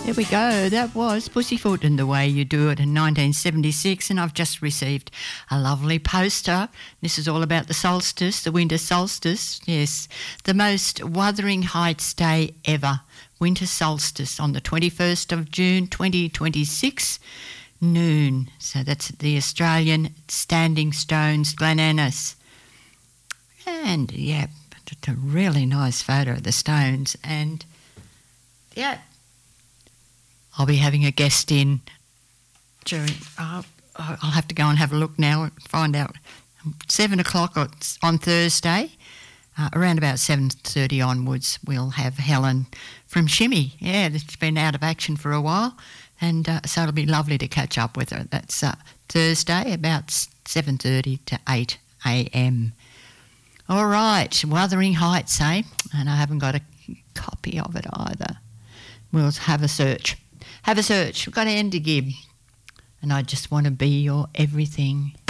There we go. That was Pussyfoot and the Way You Do It in 1976, and I've just received a lovely poster. This is all about the solstice, the winter solstice. Yes, the most Wuthering Heights day ever. Winter solstice on the 21st of June 2026, noon. So that's at the Australian Standing Stones, Glen Annis. And, yeah, it's a really nice photo of the stones. And, yeah, I'll be having a guest in during... I'll have to go and have a look now and find out. 7 o'clock on Thursday, around about 7:30 onwards, we'll have Helen from Shimmy. Yeah, it's been out of action for a while, and so it'll be lovely to catch up with her. That's Thursday, about 7:30 to 8 a.m. All right, Wuthering Heights, eh? And I haven't got a copy of it either. We'll have a search. Have a search. We've got Andy Gibb. And I just want to be your everything.